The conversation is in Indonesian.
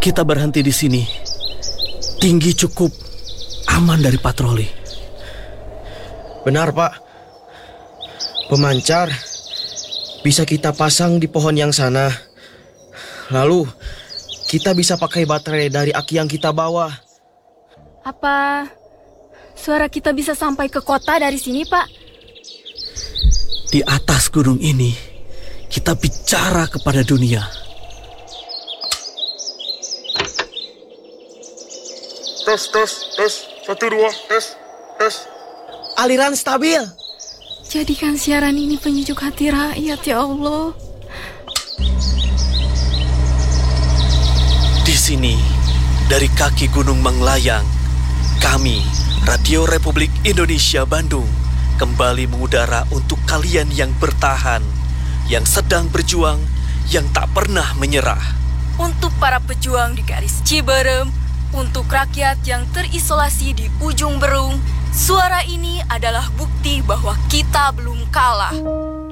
Kita berhenti di sini. Tinggi cukup, aman dari patroli. Benar, Pak. Pemancar bisa kita pasang di pohon yang sana. Lalu kita bisa pakai baterai dari aki yang kita bawa. Apa suara kita bisa sampai ke kota dari sini, Pak? Di atas gunung ini, kita bicara kepada dunia. Tes. 1, 2, tes. Aliran stabil. Jadikan siaran ini penyejuk hati rakyat, ya Allah. Di sini, dari kaki Gunung Manglayang, kami, Radio Republik Indonesia Bandung, kembali mengudara untuk kalian yang bertahan, yang sedang berjuang, yang tak pernah menyerah. Untuk para pejuang di garis Ciberem, untuk rakyat yang terisolasi di ujung Berung, suara ini adalah bukti bahwa kita belum kalah.